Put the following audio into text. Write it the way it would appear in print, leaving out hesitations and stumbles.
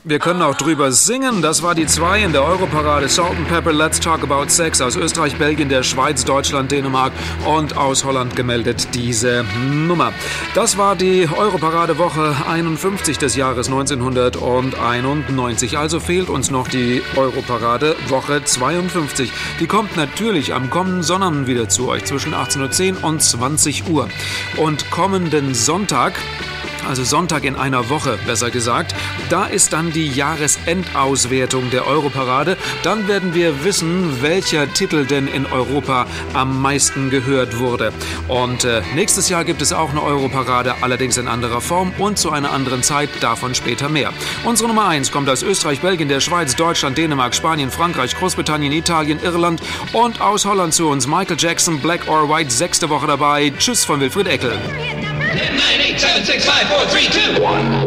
Wir können auch drüber singen. Das war die 2 in der Europarade. Salt & Pepper, Let's Talk About Sex aus Österreich, Belgien, der Schweiz, Deutschland, Dänemark und aus Holland gemeldet diese Nummer. Das war die Europarade Woche 51 des Jahres 1991. Also fehlt uns noch die Europarade Woche 52. Die kommt natürlich am kommenden Sonntag wieder zu euch zwischen 18:10 und 20 Uhr. Und kommenden Sonntag, also Sonntag in einer Woche, besser gesagt, da ist dann die Jahresendauswertung der Europarade. Dann werden wir wissen, welcher Titel denn in Europa am meisten gehört wurde. Und nächstes Jahr gibt es auch eine Europarade, allerdings in anderer Form und zu einer anderen Zeit, davon später mehr. Unsere Nummer 1 kommt aus Österreich, Belgien, der Schweiz, Deutschland, Dänemark, Spanien, Frankreich, Großbritannien, Italien, Irland und aus Holland zu uns Michael Jackson, Black or White, 6. Woche dabei. Tschüss von Wilfried Eckel. 10, 9, 8, 7, 6, 5, 4, 3, 2, 1.